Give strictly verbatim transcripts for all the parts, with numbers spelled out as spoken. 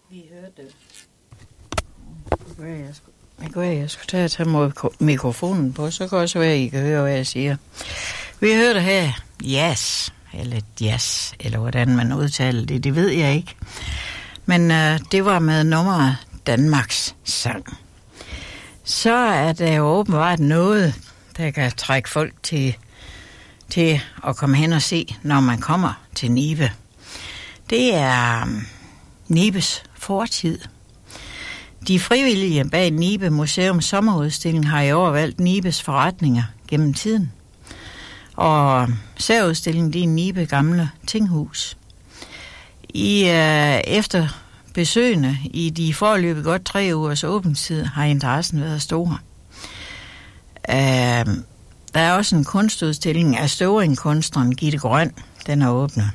Vi hørte... Det kan være, jeg skulle tage, tage mod mikrofonen på, så kan også være, at I kan høre, hvad jeg siger. Vi hørte her Yes, eller Jazz, eller hvordan man udtaler det, det ved jeg ikke. Men øh, det var med nummeret Danmarks sang. Så er der jo åbenbart noget, der kan trække folk til, til at komme hen og se, når man kommer til Nibe. Det er um, Nibes fortid. De frivillige bag Nibe Museums sommerudstilling har i år valgt Nibes forretninger gennem tiden. Og særudstillingen, det er Nibe Gamle Tinghus. I øh, efter besøgende i de foreløbig godt tre ugers åbningstid har interessen været stor. Øh, der er også en kunstudstilling af støvringkunstneren Gitte Grøn. Den er åbnet.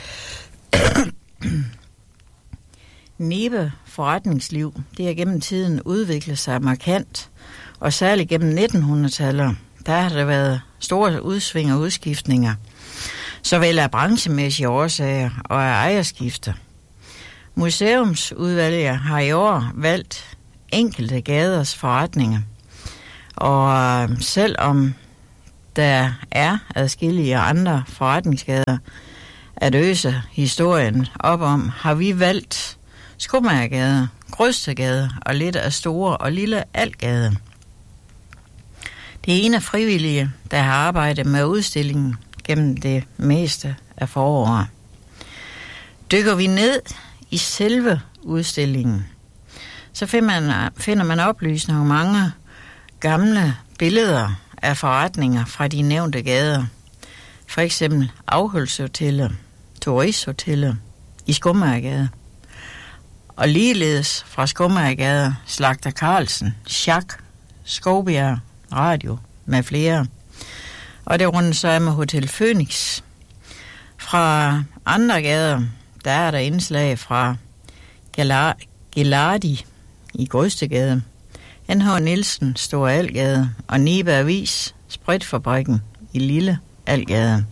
Nibe forretningsliv, det har gennem tiden udviklet sig markant, og særligt gennem nittenhundredetallet, der har der været store udsving og udskiftninger, såvel af branchemæssige årsager og af ejerskifter. Museumsudvalget har i år valgt enkelte gaders forretninger, og selvom der er adskillige andre forretningsgader at øse historien op om, har vi valgt Skomagergade, Grøstegade og lidt af Store og Lille Altgade. Det er en af frivillige, der har arbejdet med udstillingen gennem det meste af foråret. Dykker vi ned i selve udstillingen, så finder man, finder man oplysninger om mange gamle billeder af forretninger fra de nævnte gader. For eksempel Afholdshotellet, Turisthotellet i Skomagergade. Og ligeledes fra Skomagergade, Slagter Carlsen, Schack, Skovbjerg, Radio med flere. Og det rundt så med Hotel Phoenix. Fra andre gader, der er der indslag fra Gelardi i Grøstegade, N H Nielsen, Store Algade og Nibe Avis, Spritfabrikken i Lille Algade.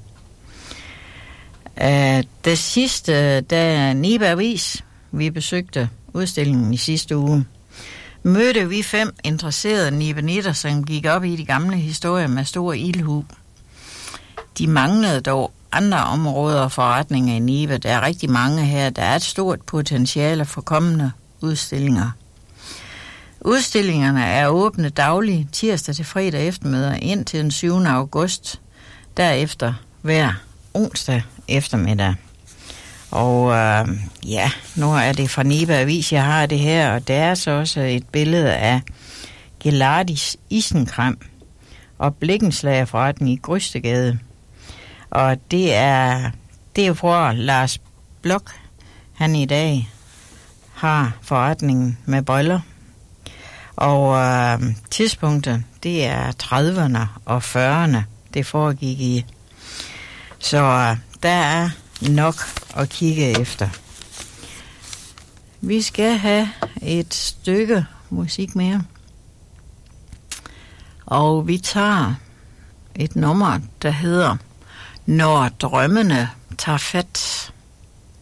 Uh, det sidste, da Nibe Avis, vi besøgte udstillingen i sidste uge, mødte vi fem interesserede nibenitter, som gik op i de gamle historier med stor ildhu. De manglede dog andre områder og forretninger i Nibe. Der er rigtig mange her. Der er et stort potentiale for kommende udstillinger. Udstillingerne er åbne dagligt tirsdag til fredag eftermiddag indtil den syvende august. Derefter hver onsdag eftermiddag. Og øh, ja, nu er det fra Nibe Avis, jeg har det her, og der er så også et billede af Gelardis Isenkram og Blikkenslagerforretning i Grøstegade. Og det er, det er jo fra Lars Blok, han i dag har forretningen med briller. Og øh, tidspunktet, det er trediverne og fyrrerne, det foregik i. Så øh, der er nok at kigge efter. Vi skal have et stykke musik mere. Og vi tager et nummer, der hedder Når drømmene tager fat.